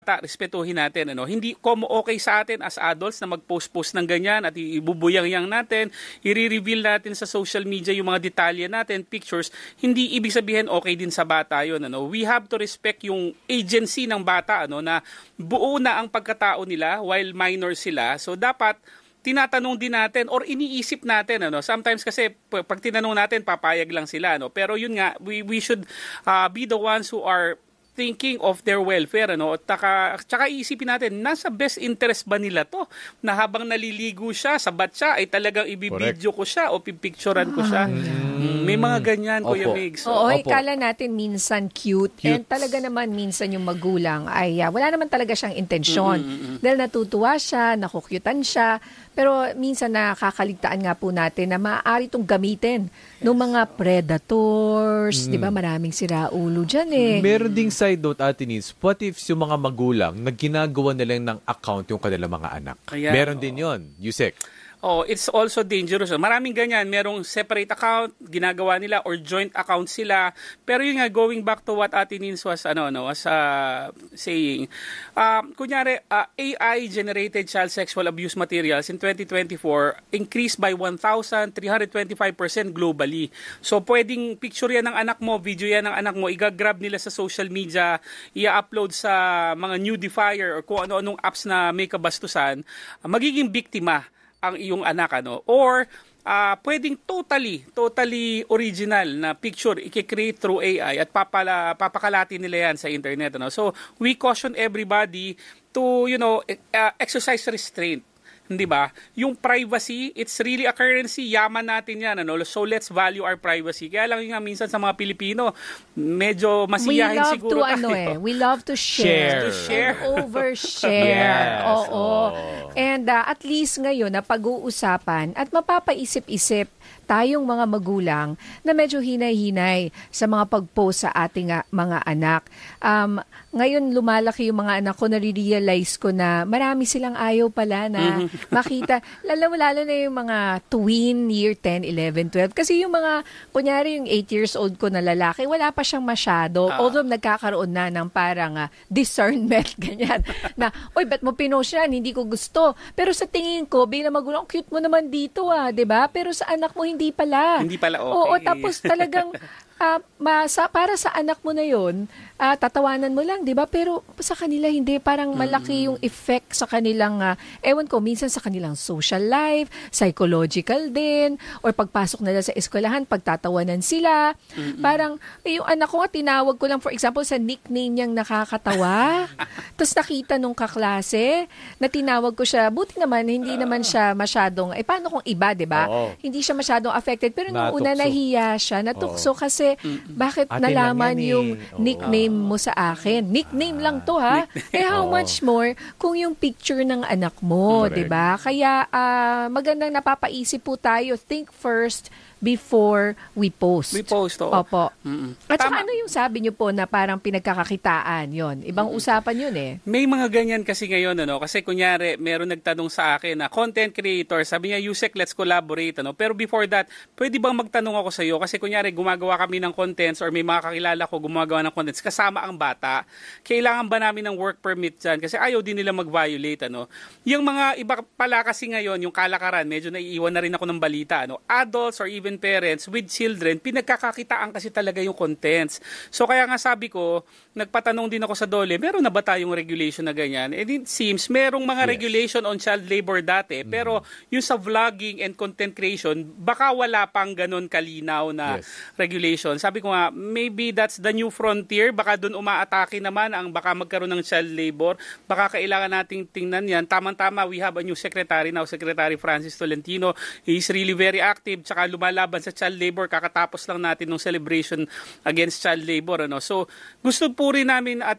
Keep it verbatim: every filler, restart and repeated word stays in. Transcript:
respetuhin natin, ano, hindi como okay sa atin as adults na mag-post-post ng ganyan at ibubuyang-yang natin, i-reveal natin sa social media yung mga detalye natin, pictures, hindi ibig sabihin okay din sa bata yun, ano. We have to respect yung agency ng bata, ano, na buo na ang pagkatao nila while minor sila. So dapat tinatanong din natin or iniisip natin, ano. Sometimes kasi pag tinanong natin papayag lang sila, ano. Pero yun nga, we we should uh, be the ones who are thinking of their welfare, ano, at taka, tsaka iisipin natin, nasa best interest ba nila to, na habang naliligo siya, sabat siya, ay talagang ibibidyo ko siya o pipicturean ko siya. Mm. May mga ganyan, Kuya Migs. Oo, Opo. Ikala natin minsan cute, cute, and talaga naman minsan yung magulang ay uh, wala naman talaga siyang intensyon. Mm-hmm. Dahil natutuwa siya, nakukyutan siya, pero minsan nakakaligtaan nga po natin na maaari itong gamitin yes. ng mga predators, mm. di ba? Maraming siraulo dyan eh. Meron ding side note, Ate Nins, what if yung mga magulang na ginagawa nila ng account yung kanilang mga anak? Ayan, meron oh. din yun, Yusek. Oh, it's also dangerous. Maraming ganyan. Merong separate account, ginagawa nila, or joint account sila. Pero yun nga, going back to what Ate Nins was, ano, no, was uh, saying, uh, kunyari, uh, A I-generated child sexual abuse materials in twenty twenty-four increased by one thousand three hundred twenty-five percent globally. So, pwedeng picture yan ng anak mo, video yan ng anak mo, igagrab nila sa social media, i-upload sa mga nudifier or kung ano-anong apps na may kabastusan, uh, magiging biktima ang iyong anak, ano, or uh, pwedeng totally totally original na picture i-create through A I at papala, papakalati nila yan sa internet, ano. So we caution everybody to, you know, uh, exercise restraint. Hindi ba? Yung privacy, it's really a currency. Yaman natin yan, ano? So let's value our privacy. Kaya lang yung minsan sa mga Pilipino, medyo masiyahin siguro tayo. We love to, ano eh, we love to share. To share. And overshare. Yes. Oo. Oh. And uh, at least ngayon, na pag-uusapan at mapapaisip-isip tayong mga magulang na medyo hinay-hinay sa mga pag-post sa ating uh, mga anak. Um, ngayon, lumalaki yung mga anak ko, nare-realize ko na marami silang ayaw pala na makita, lalo-lalo na yung mga twin, year ten, eleven, twelve. Kasi yung mga, kunyari yung eight years old ko na lalaki, wala pa siyang masyado. Uh, although nagkakaroon na ng parang uh, discernment, ganyan. Na, oy, ba't mo pinost yan? Hindi ko gusto. Pero sa tingin ko, bilang magulang, cute mo naman dito ah, diba? Pero sa anak mo, hindi pala. Hindi pala okay. Oo, tapos talagang, uh, masa, para sa anak mo na yun, uh, tatawanan mo lang, di ba? Pero sa kanila hindi, parang malaki yung effect sa kanilang, uh, ewan ko, minsan sa kanilang social life, psychological din, or pagpasok nila sa eskwelahan, pagtatawanan sila. Mm-mm. Parang, eh, yung anak ko nga, tinawag ko lang, for example, sa nickname niyang nakakatawa. Tapos nakita nung kaklase, na tinawag ko siya, buti naman, hindi naman siya masyadong, eh paano kung iba, di ba? Oo. Hindi siya masyadong affected, pero nung Natukso. una nahiya siya, natukso. Oo. Kasi, bakit Atin nalaman eh. yung nickname mo sa akin? Nickname lang to ha. Eh how much more kung yung picture ng anak mo, 'di ba? Kaya uh, magandang napapaisip po tayo, think first before we post. We post, oo. Opo. Mm-mm. At saka Tama. ano yung sabi niyo po na parang pinagkakakitaan yon? Ibang Mm-mm. usapan yun eh. May mga ganyan kasi ngayon, ano, kasi kunyari, meron nagtanong sa akin na content creator, sabi niya, Yusek, let's collaborate, ano. Pero before that, pwede bang magtanong ako sa iyo? Kasi kunyari, gumagawa kami ng contents or may mga kakilala ko gumagawa ng contents, kasama ang bata. Kailangan ba namin ng work permit dyan? Kasi ayaw din nila mag-violate, ano. Yung mga iba pala kasi ngayon, yung kalakaran, medyo naiiwan na rin ako ng balita, ano. Adults or even parents with children, pinagkakakitaan kasi talaga yung contents. So kaya nga sabi ko, nagpatanong din ako sa DOLE, meron na ba tayong regulation na ganyan? And it seems, merong mga yes. regulation on child labor dati, mm-hmm. pero yung sa vlogging and content creation, baka wala pang ganun kalinaw na yes. regulation. Sabi ko nga, maybe that's the new frontier, baka dun umaatake naman ang baka magkaroon ng child labor, baka kailangan nating tingnan yan. Tamang-tama, we have a new secretary now, Secretary Francis Tolentino. He's really very active, tsaka lumalaban sa child labor, kakatapos lang natin ng celebration against child labor, ano. So gusto po rin namin at